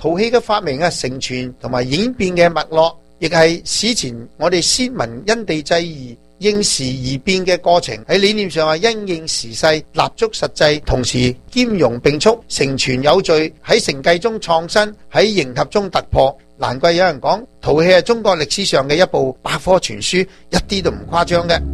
陶器嘅發明成傳同埋演變嘅脈絡，亦係史前我哋先民因地制宜應時而變嘅過程。喺理念上係因應時勢，立足實際，同時兼容並蓄，承傳有序，喺承繼中創新，喺迎合中突破。難怪有人講陶器係中國歷史上嘅一部百科全書，一啲都唔誇張嘅。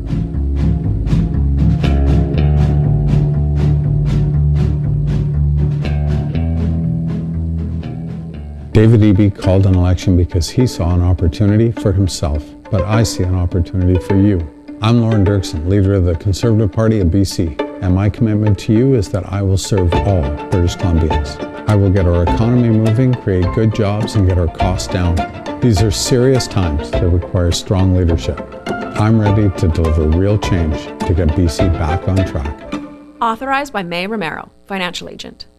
David Eby called an election because he saw an opportunity for himself, but I see an opportunity for you. I'm Lauren Dirksen, leader of the Conservative Party of BC, and my commitment to you is that I will serve all British Columbians. I will get our economy moving, create good jobs, and get our costs down. These are serious times that require strong leadership. I'm ready to deliver real change to get BC back on track. Authorized by May Romero, Financial Agent,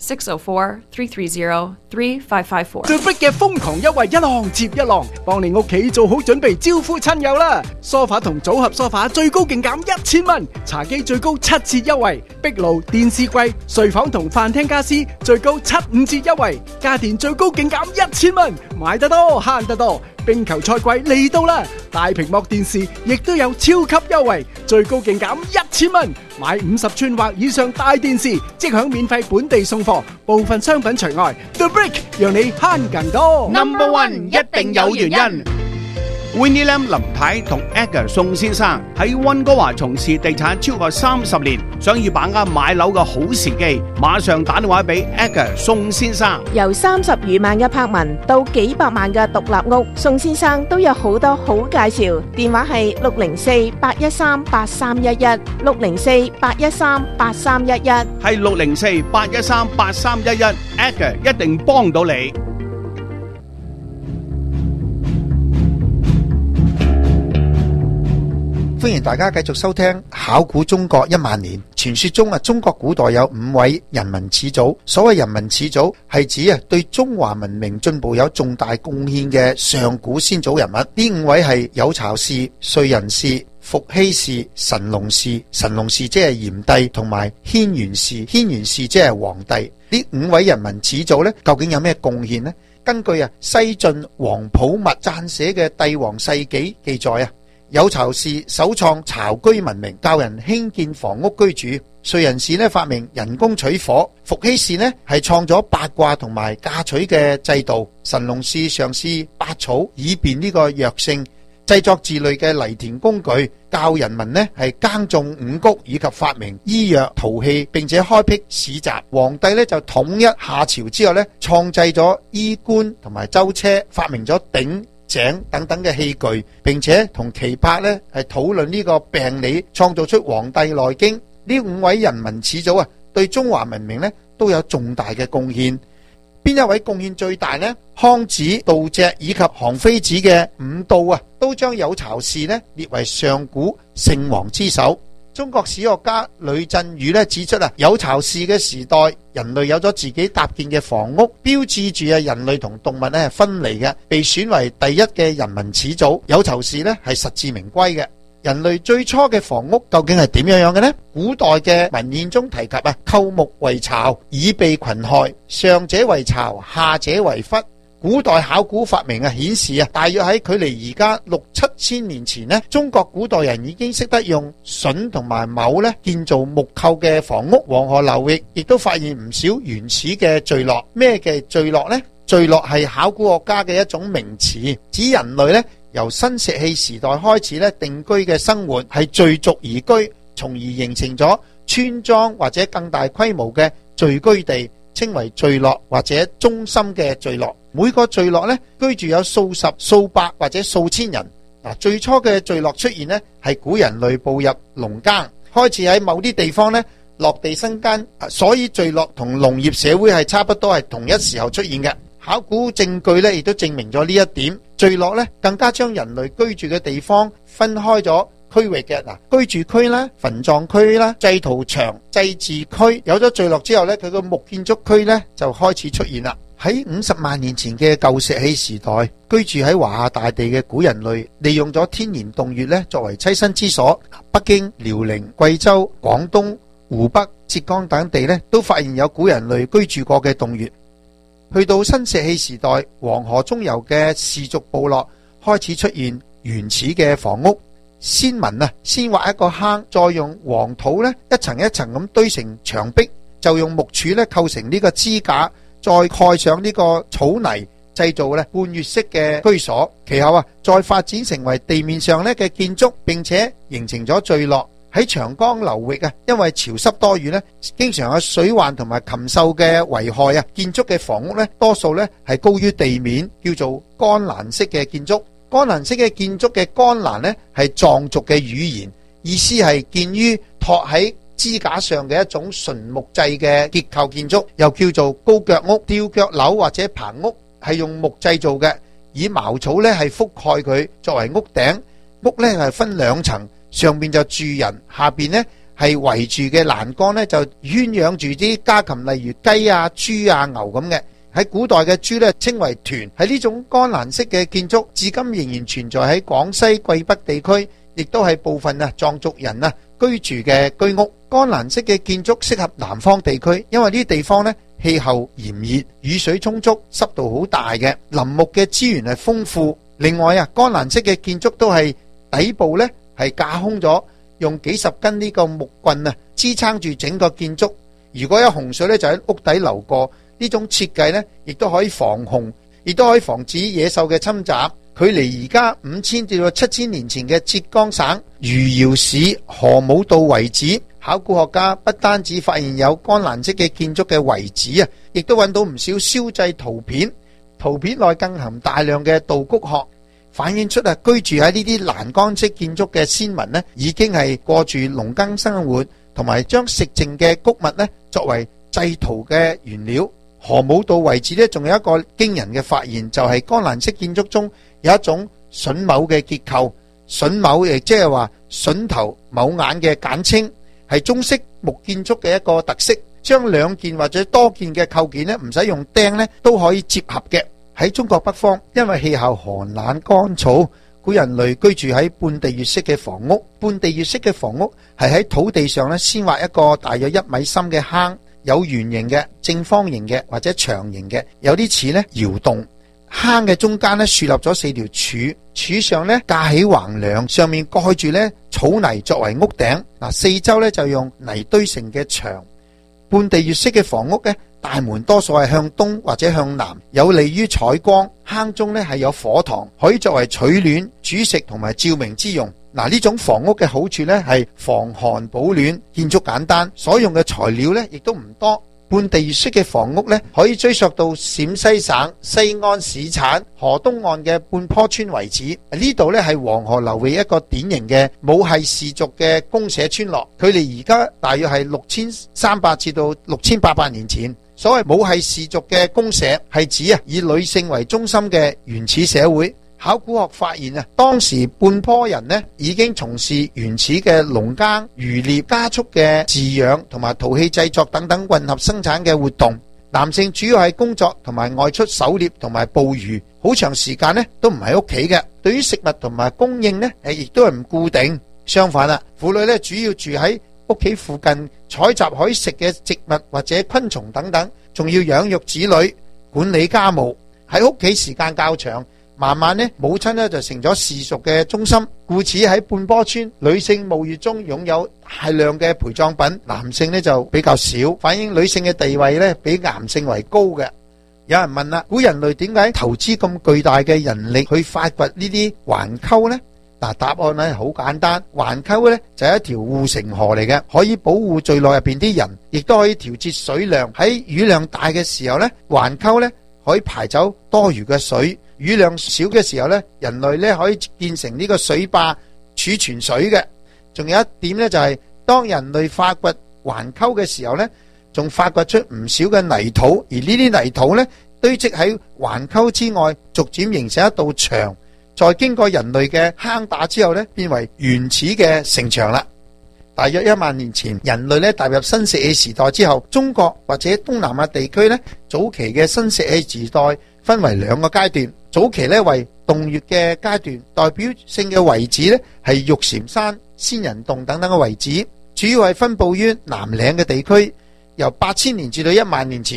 604-330-3554. The Brick 嘅瘋狂優惠一浪接一浪，幫你屋企做好準備招呼親友啦！梳化同組合梳化最高勁減1000蚊，茶几最高7折優惠，壁爐、電視櫃、睡房同飯廳家私最高75折優惠，家電最高勁減1000蚊，買得多慳得多。冰球賽季嚟到啦，大屏幕電視亦都有超級優惠，最高勁減1000蚊，買50寸或以上大電視即享免費本地送貨，部分商品除外。The Brick 讓你慳更多。 Number one 一定有原因。Winnie Lam 林太同 Edgar 宋先生喺溫哥華從事地產超過30年，想要把握買樓嘅好時機，馬上打電話俾 Edgar 宋先生。 由30餘萬嘅柏文到幾百萬嘅獨立屋，宋先生都有好多好介紹。電話係604-813-8311 604-813-8311， 係604-813-8311 Edgar 一定幫到你。 歡迎大家繼續收聽考古中國10000年。傳說中中國古代有5位人民始祖。所謂人民始祖係指對中華文明進步有重大貢獻嘅上古先祖人物。呢5位係有巢氏、燧人氏、伏羲氏、神農氏。神農氏即係炎帝，同埋軒轅氏。軒轅氏即係黃帝。呢5位人民始祖呢，究竟有咩貢獻呢？根據西晉皇甫謐撰寫嘅《帝王世紀》記載有巢氏首創巢居文明，教人興建房屋居住。燧人氏發明人工取火。伏羲氏係創咗八卦同埋嫁娶嘅制度。神農氏嘗試拔草以便呢個藥性，製作自類嘅犁田工具，教人民係耕種五穀，以及發明醫藥陶器，並且開闢市集。黃帝就統一夏朝之後創製咗衣冠同埋舟車，發明咗鼎井等等嘅器具，並且同岐伯係討論呢個病理，創造出《黃帝內經》。呢5位人民始祖對中華文明都有重大嘅貢獻。邊一位貢獻最大呢？康子、杜脊以及韓非子嘅5道都將有巢氏列為上古聖王之首。中國史學家呂振宇指出有巢氏嘅時代，人類有咗自己搭建嘅房屋，標誌住人類同動物係分離嘅，被選為第一嘅人民始祖。有巢氏係實至名歸嘅。人類最初嘅房屋究竟係點樣嘅呢？古代嘅文獻中提及構木為巢，以避群害，上者為巢，下者為笏。古代考古發明顯示大約喺距離而家6-7千年前中國古代人已經識得用榫同埋卯建造木構嘅房屋。黃河流域亦都發現唔少原始嘅聚落。咩嘅聚落呢？聚落係考古學家嘅一種名詞，指人類由新石器時代開始定居嘅生活係聚族而居，從而形成咗村莊或者更大規模嘅聚居地，稱為聚落或者中心嘅聚落。每個聚落居住有數十、數百或者數千人。最初嘅聚落出現係古人類步入農耕，開始喺某啲地方落地生根，所以聚落同農業社會係差不多係同一時候出現嘅。考古證據亦都證明咗呢一點。聚落更加將人類居住嘅地方分開咗區域嘅。居住區啦、墳葬區啦、祭屠場、祭祀區。有咗聚落之後佢個木建築區就開始出現啦。喺50萬年前嘅舊石器時代，居住喺華夏大地嘅古人類利用咗天然洞穴作為棲身之所。北京、遼寧、貴州、廣東、湖北、浙江等地都發現有古人類居住過嘅洞穴。 去到新石器時代，黃河中游嘅氏族部落開始出現原始嘅房屋。先民先挖一個坑，再用黃土一層一層咁堆成牆壁，就用木柱構成呢個支架，再蓋上呢個草泥，製造半月式嘅居所。其後再發展成為地面上嘅建築，並且形成咗聚落。喺長江流域因為潮濕多雨經常有水患同埋禽獸嘅危害建築嘅房屋多數係高於地面，叫做干欄式嘅建築。干欄式嘅建築嘅干欄係藏族嘅語言，意思係建於托喺支架上嘅一種純木製嘅結構建築，又叫做高腳屋、吊腳樓或者棚屋，係用木製造嘅，以茅草係覆蓋佢作為屋頂。屋係分兩層，上面就住人，下邊係圍住嘅欄杆就圈養住啲家禽，例如雞啊、豬啊、牛咁嘅。喺古代嘅豬稱為豚。喺呢種干欄式嘅建築，至今仍然存在喺廣西桂北地區，亦都係部分藏族人居住嘅居屋。干欄式嘅建築適合南方地區，因為呢啲地方氣候炎熱，雨水充足，濕度好大嘅，林木嘅資源係豐富。另外干欄式嘅建築都係底部係架空咗，用幾十根呢個木棍支撐住整個建築。如果有洪水就喺屋底流過。呢種設計亦都可以防洪，亦都可以防止野獸嘅侵襲。距離而家5000至到7000年前嘅浙江省餘姚市河姆渡遺址，考古學家不單止發現有干欄式嘅建築嘅遺址亦都揾到唔少燒製圖片。圖片內更含大量嘅稻谷殼，反映出居住喺呢啲欄杆式建築嘅先民已經係過住農耕生活，同埋將食剩嘅穀物作為製圖嘅原料。河姆渡遺址仲有一個驚人嘅發現，就係干欄式建築中有一種榫卯嘅結構。榫卯亦即係話榫頭卯眼嘅簡稱，係中式木建築嘅一個特色，將兩件或者多件嘅構件唔使用釘都可以接合嘅。喺中國北方，因為氣候寒冷乾燥，古人類居住喺半地穴式嘅房屋。半地穴式嘅房屋係喺土地上先挖一個大約1米深嘅坑，有圓形嘅、正方形嘅或者長形嘅，有啲似窑洞。坑嘅中間豎立咗4條柱，柱上架起橫梁，上面蓋住草泥作為屋頂。四周就用泥堆成嘅牆。半地穴式嘅房屋大門多數係向東或者向南，有利於採光。坑中係有火塘，可以作為取暖、煮食同埋照明之用。呢種房屋嘅好處係防寒保暖，建築簡單，所用嘅材料亦都唔多。半地穴式嘅房屋可以追溯到陝西省西安市產河東岸嘅半坡村為止。呢度係黃河流域一個典型嘅母系氏族嘅公社村落，距離而家大約係6300至到6800年前。所謂母系氏族嘅公社係指以女性為中心嘅原始社會。考古學發現當時半坡人已經從事原始嘅農耕、漁獵、家畜嘅飼養同埋陶器製作等等混合生產嘅活動。男性主要係工作同埋外出狩獵同埋捕魚，好長時間都唔喺屋企嘅。對於食物同埋供應亦都係唔固定。相反婦女主要住喺屋企附近，採集可以食嘅植物或者昆蟲等等，仲要養育子女、管理家務。喺屋企時間較長，慢慢母親就成咗氏族嘅中心。故此喺半坡村，女性墓穴中擁有大量嘅陪葬品，男性就比較少，反映女性嘅地位比男性為高嘅。有人問啦，古人類點解投資咁巨大嘅人力去發掘呢啲環溝呢？答案好簡單，環溝就係一條護城河嚟嘅，可以保護聚落入邊啲人，亦都可以調節水量。喺雨量大嘅時候環溝可以排走多餘嘅水。雨量少嘅時候人類可以建成呢個水壩儲存水嘅。仲有一點就係當人類發掘環溝嘅時候仲發掘出唔少嘅泥土，而呢啲泥土堆積喺環溝之外，逐漸形成一道牆，再經過人類嘅坑打之後變為原始嘅城牆啦。大約1萬年前，人類踏入新石器時代之後，中國或者東南亞地區早期嘅新石器時代分為2個階段。早期為洞穴嘅階段，代表性嘅遺址係玉禪山、仙人洞等等嘅遺址，主要係分布於南嶺嘅地區。由8000年至到1萬年前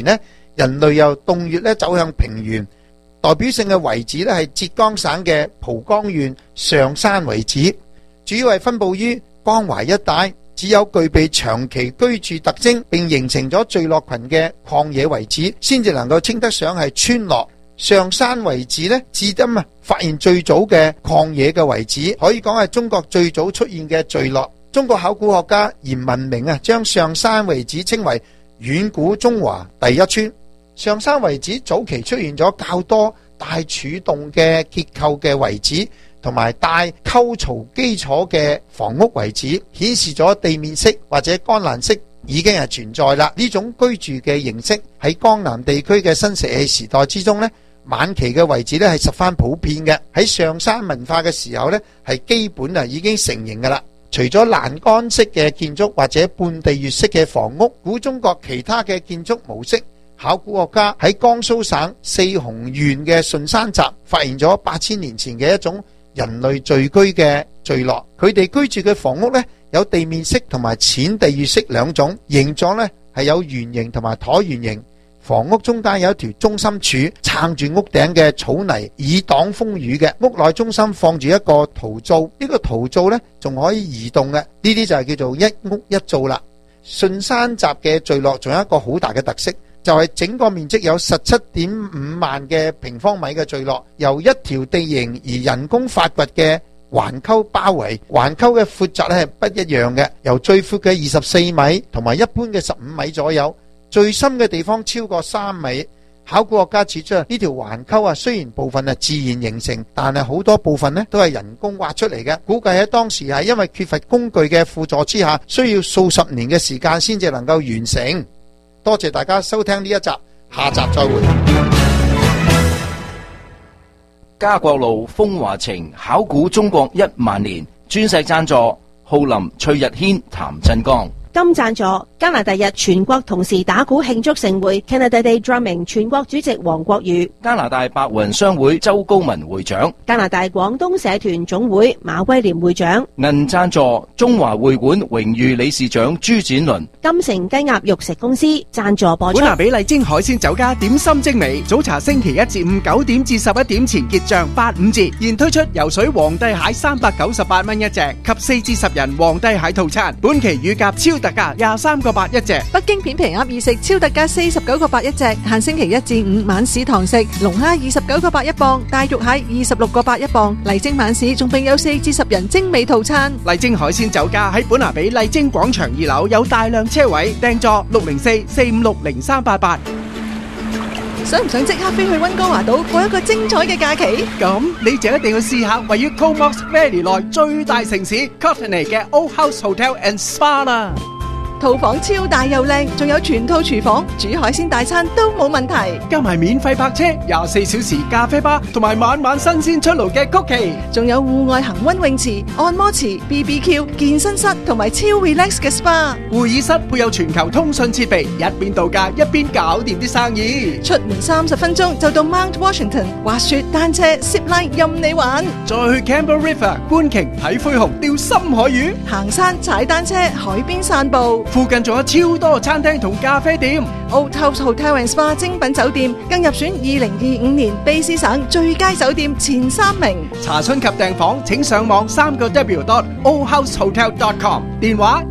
人類又洞穴咧走向平原。代表性嘅遺址咧係浙江省嘅蒲江縣上山遺址，主要係分布於江淮一帶，只有具備長期居住特徵並形成咗聚落群嘅曠野遺址，先至能夠稱得上係村落。上山遺址咧，至今發現最早嘅曠野嘅遺址，可以講係中國最早出現嘅聚落。中國考古學家嚴文明將上山遺址稱為遠古中華第一村。上山遺址早期出現咗較多帶柱洞嘅結構嘅遺址，同埋帶溝槽基礎嘅房屋遺址，顯示咗地面式或者乾欄式已經係存在啦。呢種居住嘅形式喺江南地區嘅新石器時代之中呢，晚期嘅遺址呢係十分普遍嘅。喺上山文化嘅時候呢，係基本已經成型噶啦。除咗欄杆式嘅建築或者半地穴式嘅房屋，古中國其他嘅建築模式，考古學家喺江蘇省四雄縣嘅順山集發現咗8000年前嘅一種人類聚居嘅聚落。佢哋居住嘅房屋呢，有地面式同埋淺地穴式兩種，形狀呢係有圓形同埋橢圓形。房屋中間有一條中心柱撐住屋頂嘅草泥，以擋風雨嘅。屋內中心放住一個陶灶，呢個陶灶呢仲可以移動嘅。呢啲就係叫做一屋一灶啦。順山集嘅聚落仲有一個好大嘅特色，就係整個面積有17.5萬嘅平方米嘅聚落，由一條地形而人工發掘嘅環溝包圍。環溝嘅闊窄係不一樣嘅，由最闊嘅24米同埋一般嘅15米左右，最深嘅地方超過3米。考古學家指出，呢條環溝雖然部分係自然形成，但係好多部分都係人工挖出嚟嘅。估計喺當時係因為缺乏工具嘅輔助之下，需要數十年嘅時間先至能夠完成。多謝大家收聽呢一集，下集再會。 家國路風華情考古中國10000年專石贊助，浩林、崔日軒、譚振剛。 金贊助加拿大日全國同時打鼓慶祝盛會 Canada Day Drumming 全國主席黃國宇， 加拿大白雲商會周高文會長， 加拿大廣東社團總會馬威廉會長。 銀贊助中華會館榮譽理事長朱展倫。 金城雞鴨肉食公司贊助播出。 本拿比麗晶海鮮酒家點心精美，早茶星期1至5 9點至11點前結賬85折，現推出游水皇帝蟹398蚊一隻及4至10人皇帝蟹套餐，本期乳鴿超特價23個8一隻。 北京片皮鴨二食超特價49個8一隻，限星期1至5晚市堂食。龍蝦29個8一磅，大肉蟹26個8一磅。麗晶晚市仲並有4至10人精美套餐。 麗晶海鮮酒家喺本拿比麗晶廣場2樓有大量車位，訂座604-456-0388。 想唔想即刻飛去溫哥華島過一個精彩嘅假期？ 咁你就一定要試下位於 Comox Valley 內最大城市 Courtenay 嘅 Old House Hotel and Spa 啦。 套房超大又靚，仲有全套廚房，煮海鮮大餐都冇問題。 加埋免費泊車、24小時咖啡吧，同埋晚晚新鮮出爐嘅曲奇， 仲有戶外恒溫泳池、按摩池、BBQ、健身室同埋超 relax 嘅 SPA。 會議室配有全球通訊設備，一邊度假一邊搞掂啲生意。 出門30分鐘就到 Mount Washington，滑雪、單車、zip line 任你玩。 再去 Campbell River 觀鯨睇灰熊、釣深海魚， 行山、踩單車、海邊散步。 附近仲有超多餐廳同咖啡店。 Old House Hotel and Spa 精品酒店更入選2025年卑詩省最佳酒店前3名。 查詢及訂房請上網3w.oldhousehotel.com， 電話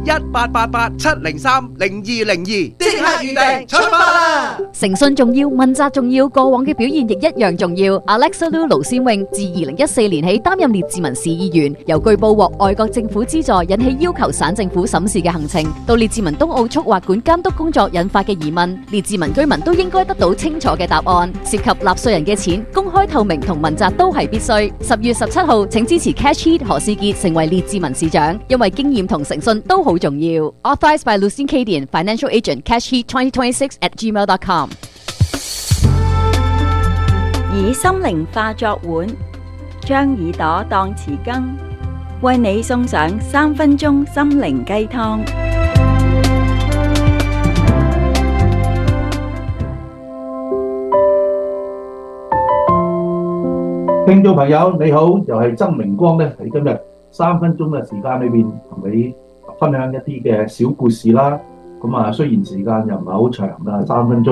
1888-703-0202，即刻預訂出發啦！ 誠信重要，問責重要，過往嘅表現亦一樣重要。Alexa Lu 盧先穎自2014年起擔任列治文市議員，由據報獲外國政府資助引起要求省政府審視嘅行程，到列治文東澳速滑管監督工作引發嘅疑問，列治文居民都應該得到清楚嘅答案。涉及納稅人嘅錢，公開透明同問責都係必須。10月17號，請支持 Cash Heat 何仕傑成為列治文市長，因為經驗同誠信都好重要。Authorized by Lucien Cadian, Financial Agent, Cash Heat 2026@gmail.com。 以心靈化作碗，將耳朵當匙羹，為你送上3分鐘心靈雞湯。 聽眾朋友你好，又係曾明光咧，喺今日3分鐘嘅時間裏邊同你分享一啲嘅小故事啦。咁啊，雖然時間又唔係好長啦，3分鐘，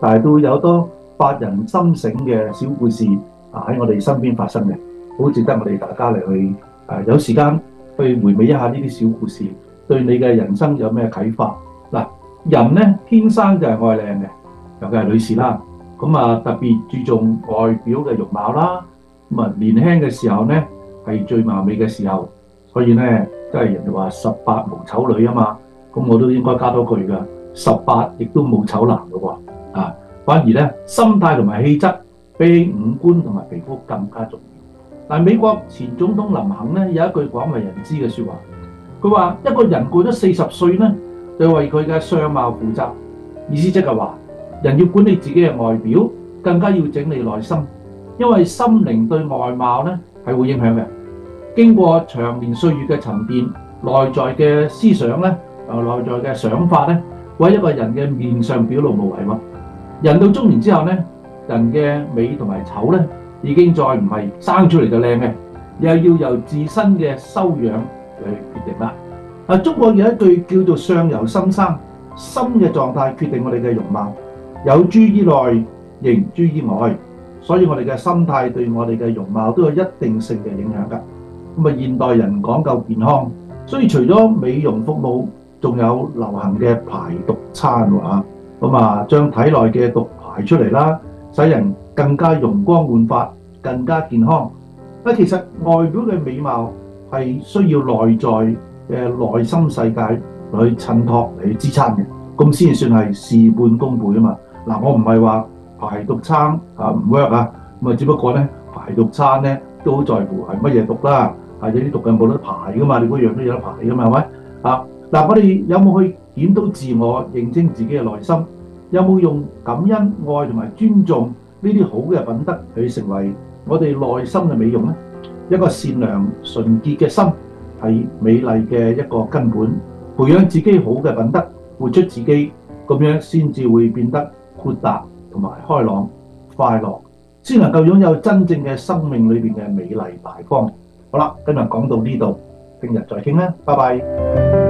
但係都有多發人心醒嘅小故事喺我哋身邊發生嘅，好值得我哋大家嚟去有時間去回味一下呢啲小故事，對你嘅人生有咩啟發？嗱，人呢天生就係愛靚嘅，尤其係女士啦，咁特別注重外表嘅容貌啦，咁年輕嘅時候呢係最貌美嘅時候，所以呢即係人哋話18無醜女啊嘛，咁我都應該加多句㗎，18亦都冇醜男嘅喎，反而呢心態同埋氣質比五官同埋皮膚更加重要。但美國前總統林肯呢有一句廣為人知嘅説話，佢話一個人過咗40歲呢，就為佢嘅相貌負責，意思即係話人要管理自己嘅外表，更加要整理內心，因為心靈對外貌呢係會影響嘅。經過長年歲月嘅沉澱，內在嘅思想呢，內在嘅想法呢，會喺一個人嘅面上表露無遺喎。人到中年之後呢，人嘅美同埋醜呢，已經再唔係生出嚟就靚嘅，又要由自身嘅修養嚟決定啦。中國有一句叫做相由心生，心嘅狀態決定我哋嘅容貌，有諸於內，形諸於外，所以我哋嘅心態對我哋嘅容貌都有一定性嘅影響㗎。咁現代人講究健康，所以除咗美容服務，仲有流行嘅排毒餐喎。將體內嘅毒排出嚟啦，使人更加容光煥發，更加健康。其實外表嘅美貌係需要內在嘅內心世界嚟去襯托嚟去支撐嘅，咁先算係事半功倍啊嘛。我唔係話排毒餐唔 work 啊，只不過咧排毒餐咧都好在乎係乜嘢毒啦，有啲毒嘅冇得排噶嘛，你嗰樣都有得排噶嘛，係咪？我哋有冇去檢討自我，認清自己嘅內心？有冇用感恩、愛同埋尊重呢啲好嘅品德去成為我哋內心嘅美容呢？一個善良純潔嘅心係美麗嘅一個根本。培養自己好嘅品德，活出自己，咁樣先至會變得豁達同埋開朗、快樂，先能夠擁有真正嘅生命裏邊嘅美麗大方。好啦，今日講到呢度，聽日再傾啦，拜拜。